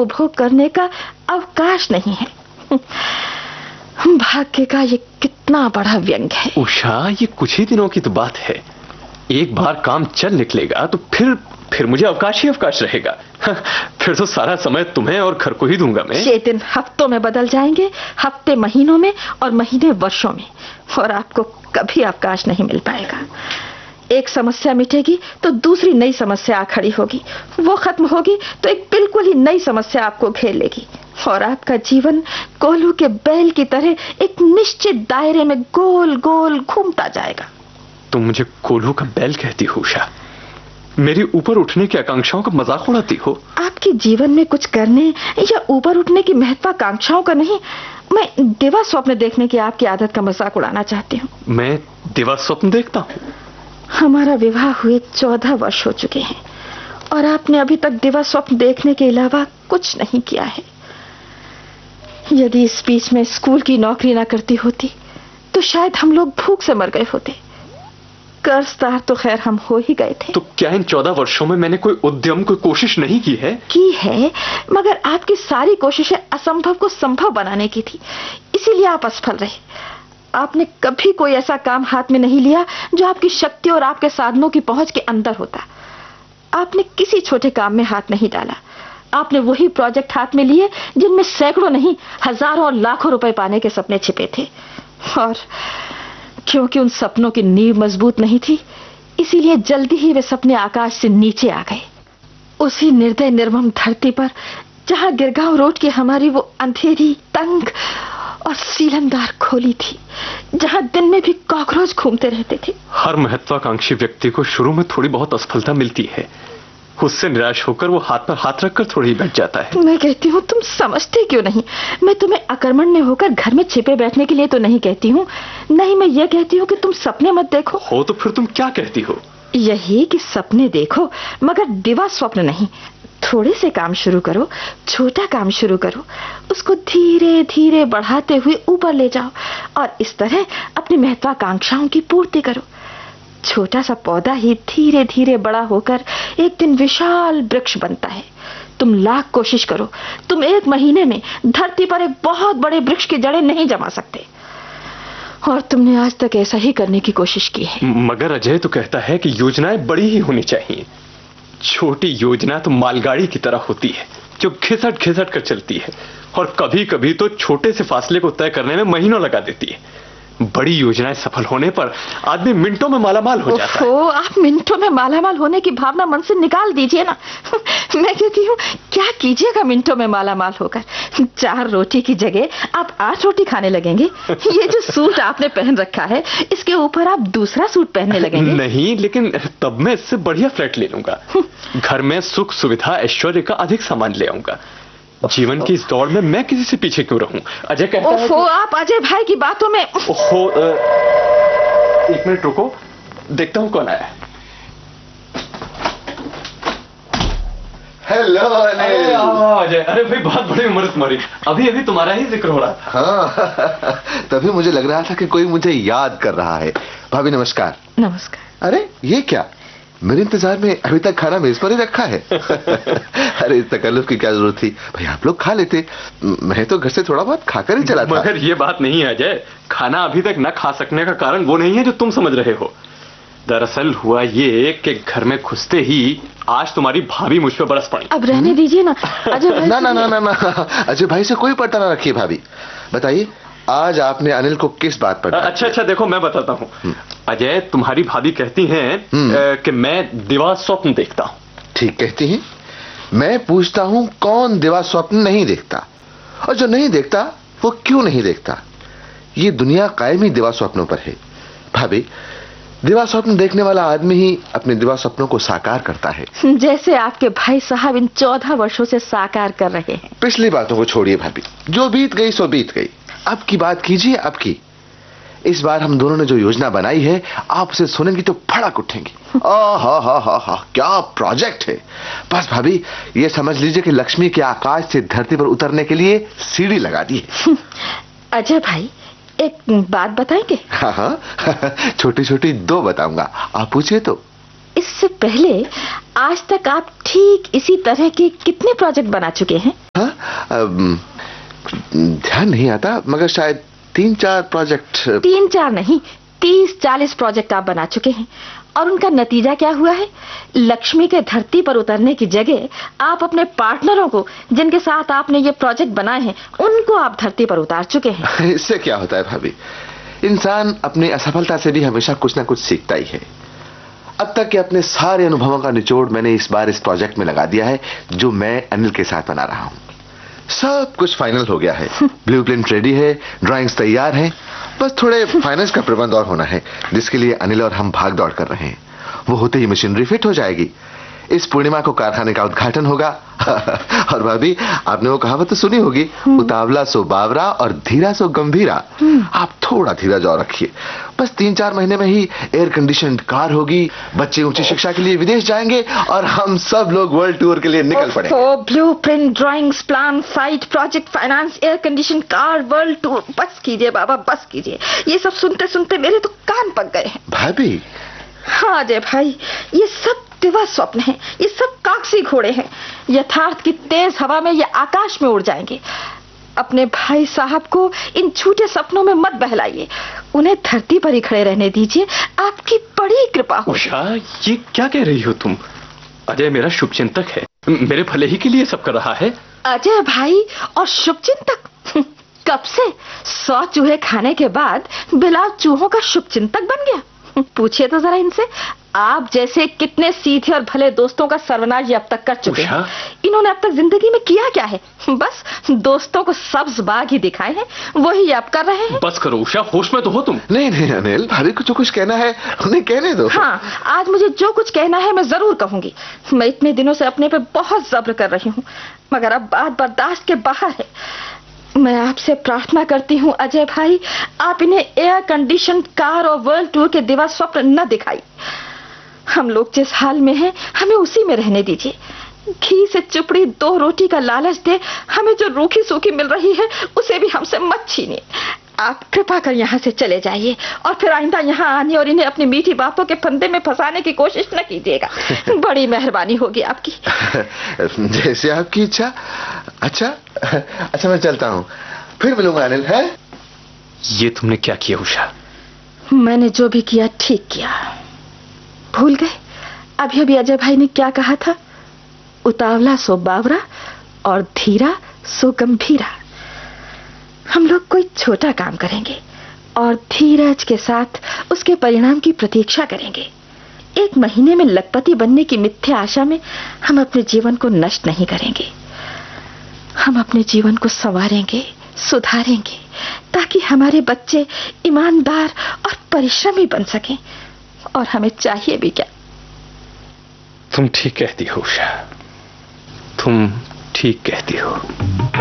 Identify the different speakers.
Speaker 1: उपभोग करने का अवकाश नहीं है। भाग्य का ये कितना बड़ा व्यंग है।
Speaker 2: उषा, ये कुछ ही दिनों की तो बात है। एक बार काम चल निकलेगा तो फिर मुझे अवकाश ही अवकाश रहेगा। फिर तो सारा समय तुम्हें और घर को ही दूंगा मैं।
Speaker 1: ये दिन हफ्तों में बदल जाएंगे, हफ्ते महीनों में और महीने वर्षों में, और आपको कभी अवकाश नहीं मिल पाएगा। एक समस्या मिटेगी तो दूसरी नई समस्या आ खड़ी होगी, वो खत्म होगी तो एक बिल्कुल ही नई समस्या आपको घेर लेगी, और आपका जीवन कोल्हू के बैल की तरह एक निश्चित दायरे में गोल गोल घूमता जाएगा।
Speaker 2: तुम मुझे कोल्हू का बैल कहती हो उषा? मेरी ऊपर उठने की आकांक्षाओं का मजाक उड़ाती हो?
Speaker 1: आपके जीवन में कुछ करने या ऊपर उठने की महत्वाकांक्षाओं का नहीं, मैं दिवा स्वप्न देखने की आपकी आदत का मजाक उड़ाना चाहती हूँ।
Speaker 2: मैं दिवा स्वप्न देखता हूँ?
Speaker 1: हमारा विवाह हुए 14 वर्ष हो चुके हैं और आपने अभी तक दिवा स्वप्न देखने के अलावा कुछ नहीं किया है। यदि इस बीच में स्कूल की नौकरी ना करती होती तो शायद हम लोग भूख से मर गए होते। कर्जदार तो खैर हम हो ही गए थे।
Speaker 2: तो क्या इन 14 वर्षों में मैंने कोई उद्यम, कोई कोशिश नहीं की है?
Speaker 1: की है, मगर आपकी सारी कोशिशें असंभव को संभव बनाने की थी, इसीलिए आप असफल रहे। आपने कभी कोई ऐसा काम हाथ में नहीं लिया जो आपकी शक्ति और आपके साधनों की पहुंच के अंदर होता। आपने किसी छोटे काम में हाथ नहीं डाला। आपने वही प्रोजेक्ट हाथ में लिए जिनमें सैकड़ों नहीं, हजारों और लाखों रुपए पाने के सपने छिपे थे, और क्योंकि उन सपनों की नींव मजबूत नहीं थी, इसीलिए जल्दी ही वे सपने आकाश से नीचे आ गए। उसी निर्दय निर्मम धरती पर जहां गिरगांव रोड की हमारी वो अंधेरी, तंग और सीलमदार खोली थी, जहां दिन में भी कॉकरोच घूमते रहते थे।
Speaker 2: हर महत्वाकांक्षी व्यक्ति को शुरू में थोड़ी बहुत असफलता मिलती है, उससे निराश होकर वो हाथ पर हाथ रखकर थोड़ी ही बैठ जाता है।
Speaker 1: मैं कहती हूँ, तुम समझते क्यों नहीं? मैं तुम्हें अकर्मण्य होकर घर में छिपे बैठने के लिए तो नहीं कहती हूँ। नहीं, मैं ये कहती हूँ कि तुम सपने मत देखो।
Speaker 2: हो तो फिर तुम क्या कहती हो?
Speaker 1: यही कि सपने देखो, मगर दिवा स्वप्न नहीं। थोड़े से काम शुरू करो, छोटा काम शुरू करो, उसको धीरे धीरे बढ़ाते हुए ऊपर ले जाओ, और इस तरह अपनी महत्वाकांक्षाओं की पूर्ति करो। छोटा सा पौधा ही धीरे धीरे बड़ा होकर एक दिन विशाल वृक्ष बनता है। तुम लाख कोशिश करो, तुम एक महीने में धरती पर एक बहुत बड़े वृक्ष की जड़ें नहीं जमा सकते, और तुमने आज तक ऐसा ही करने की कोशिश की है।
Speaker 2: मगर अजय तो कहता है कि योजनाएं बड़ी ही होनी चाहिए। छोटी योजना तो मालगाड़ी की तरह होती है जो घिसट घिसट कर चलती है, और कभी कभी तो छोटे से फासले को तय करने में महीनों लगा देती है। बड़ी योजनाएं सफल होने पर आदमी मिनटों में मालामाल हो जाता है।
Speaker 1: आप मिनटों में मालामाल होने की भावना मन से निकाल दीजिए ना। मैं कहती हूँ, क्या कीजिएगा मिनटों में मालामाल होकर? 4 रोटी की जगह आप 8 रोटी खाने लगेंगे। ये जो सूट आपने पहन रखा है, इसके ऊपर आप दूसरा सूट पहनने लगेंगे।
Speaker 2: नहीं, लेकिन तब मैं इससे बढ़िया फ्लैट ले लूंगा। घर में सुख सुविधा ऐश्वर्य का अधिक सामान ले आऊंगा। जीवन की इस दौड़ में मैं किसी से पीछे क्यों रहूं? अजय कहता है कि...
Speaker 1: आप अजय भाई की बातों में...
Speaker 2: एक मिनट रुको, देखता हूं कौन आया है।
Speaker 3: हेलो
Speaker 2: अजय। अरे भाई, बहुत बड़ी उम्र तुम्हारी, अभी अभी तुम्हारा ही जिक्र हो रहा था।
Speaker 3: हाँ, तभी मुझे लग रहा था कि कोई मुझे याद कर रहा है। भाभी नमस्कार।
Speaker 1: नमस्कार।
Speaker 3: अरे ये क्या, मेरे इंतजार में अभी तक खाना मेज पर ही रखा है। अरे इस तकल्लुफ की क्या जरूरत थी भाई, आप लोग खा लेते। मैं तो घर से थोड़ा बहुत खाकर ही चला था।
Speaker 2: मगर ये बात नहीं है अजय, खाना अभी तक न खा सकने का कारण वो नहीं है जो तुम समझ रहे हो। दरअसल हुआ ये कि घर में घुसते ही आज तुम्हारी भाभी मुझ पर बरस पड़ी।
Speaker 1: अब रहने दीजिए ना अजय भाई।
Speaker 3: ना ना ना ना ना, अजय भाई से कोई पर्दा ना रखिए। भाभी बताइए, आज आपने अनिल को किस बात पर?
Speaker 2: अच्छा, देखो मैं बताता हूँ। अजय, तुम्हारी भाभी कहती हैं कि मैं दिवा स्वप्न देखता हूँ।
Speaker 3: ठीक कहती हैं। मैं पूछता हूँ, कौन दिवा स्वप्न नहीं देखता? और जो नहीं देखता वो क्यों नहीं देखता? ये दुनिया कायम ही दिवा स्वप्नों पर है। भाभी, दिवा स्वप्न देखने वाला आदमी ही अपने दिवा स्वप्नों को साकार करता है,
Speaker 1: जैसे आपके भाई साहब इन 14 वर्षों से साकार कर रहे हैं।
Speaker 3: पिछली बातों को छोड़िए भाभी, जो बीत गई सो बीत गई। अब की बात कीजिए। अब की इस बार हम दोनों ने जो योजना बनाई है, आप उसे सुनेंगी तो भड़क उठेंगी। हा, क्या प्रोजेक्ट है। बस भाभी, ये समझ लीजिए कि लक्ष्मी के आकाश से धरती पर उतरने के लिए सीढ़ी लगा दी है।
Speaker 1: अजय भाई, एक बात बताएंगे?
Speaker 3: हाँ, छोटी छोटी 2 बताऊंगा, आप पूछिए तो।
Speaker 1: इससे पहले आज तक आप ठीक इसी तरह के कितने प्रोजेक्ट बना चुके हैं?
Speaker 3: हाँ, ध्यान नहीं आता, मगर शायद 3-4 प्रोजेक्ट।
Speaker 1: 3-4 नहीं, 30-40 प्रोजेक्ट आप बना चुके हैं। और उनका नतीजा क्या हुआ है? लक्ष्मी के धरती पर उतरने की जगह आप अपने पार्टनरों को, जिनके साथ आपने ये प्रोजेक्ट बनाए हैं, उनको आप धरती पर उतार चुके हैं।
Speaker 3: इससे क्या होता है भाभी, इंसान अपनी असफलता से भी हमेशा कुछ ना कुछ सीखता ही है। अब तक के अपने सारे अनुभवों का निचोड़ मैंने इस बार इस प्रोजेक्ट में लगा दिया है, जो मैं अनिल के साथ बना रहा हूं। सब कुछ फाइनल हो गया है, ब्लूप्रिंट रेडी है, ड्राइंग्स तैयार हैं, बस थोड़े फाइनेंस का प्रबंध और होना है, जिसके लिए अनिल और हम भाग दौड़ कर रहे हैं। वो होते ही मशीनरी फिट हो जाएगी। इस पूर्णिमा को कारखाने का उद्घाटन होगा। और भाभी, आपने वो कहावत तो सुनी होगी, उतावला सो बावरा और धीरा सो गंभीरा। आप थोड़ा धीरज और रखिए, बस 3-4 महीने में ही एयर कंडीशनड कार होगी, बच्चे उच्च शिक्षा के लिए विदेश जाएंगे और हम सब लोग वर्ल्ड टूर के लिए निकल पड़ेंगे।
Speaker 1: Blueprint, drawings, plan, site, project, finance, air condition car, world tour, बस कीजिए बाबा, बस कीजिए। ये सब सुनते सुनते मेरे तो कान पक गए हैं।
Speaker 3: भाभी।
Speaker 1: हाँ अजय भाई, ये सब दिवा स्वप्न है, ये सब कागजी घोड़े हैं। यथार्थ की तेज हवा में ये आकाश में उड़ जाएंगे। अपने भाई साहब को इन झूठे सपनों में मत बहलाइए, उन्हें धरती पर ही खड़े रहने दीजिए। आपकी बड़ी कृपा हो।
Speaker 2: उषा, ये क्या कह रही हो तुम? अजय मेरा शुभचिंतक है, मेरे भले ही के लिए सब कर रहा है।
Speaker 1: अजय भाई और शुभचिंतक? कब से 100 चूहे खाने के बाद बिलाल चूहों का शुभचिंतक बन गया? पूछिए तो जरा इनसे, आप जैसे कितने सीधे और भले दोस्तों का सर्वनाश ये अब तक कर चुके हैं। इन्होंने अब तक जिंदगी में किया क्या है? बस दोस्तों को सब्ज बाग ही दिखाए हैं, वही आप कर रहे हैं।
Speaker 2: बस करो उषा, होश में तो हो तुम।
Speaker 3: नहीं अनिल, भाभी को जो कुछ कहना है उन्हें कहने दो।
Speaker 1: हाँ, आज मुझे जो कुछ कहना है मैं जरूर कहूंगी। मैं इतने दिनों से अपने पे बहुत जब्र कर रही हूँ, मगर अब बात बर्दाश्त के बाहर है। मैं आपसे प्रार्थना करती हूँ अजय भाई, आप इन्हें एयर कंडीशन कार और वर्ल्ड टूर के दिवा स्वप्न न दिखाई। हम लोग जिस हाल में हैं, हमें उसी में रहने दीजिए। घी से चुपड़ी 2 रोटी का लालच दे हमें जो रूखी सूखी मिल रही है, उसे भी हमसे मत छीनिए। आप कृपा कर यहाँ से चले जाइए और फिर आइंदा यहाँ आने और इन्हें अपनी मीठी बातों के फंदे में फंसाने की कोशिश न कीजिएगा। बड़ी मेहरबानी होगी आपकी।
Speaker 3: जैसे आपकी इच्छा। अच्छा मैं चलता हूँ, फिर मिलूंगा अनिल। है
Speaker 2: ये तुमने क्या किया उषा?
Speaker 1: मैंने जो भी किया ठीक किया। भूल गए अभी अभी अजय भाई ने क्या कहा था? उतावला सो बावरा और धीरा सो गंभीरा। हम लोग कोई छोटा काम करेंगे और धीरज के साथ उसके परिणाम की प्रतीक्षा करेंगे। 1 महीने में लखपति बनने की मिथ्या आशा में हम अपने जीवन को नष्ट नहीं करेंगे। हम अपने जीवन को संवारेंगे, सुधारेंगे, ताकि हमारे बच्चे ईमानदार और परिश्रमी बन सकें। और हमें चाहिए भी क्या?
Speaker 2: तुम ठीक कहती हो उषा, तुम ठीक कहती हो।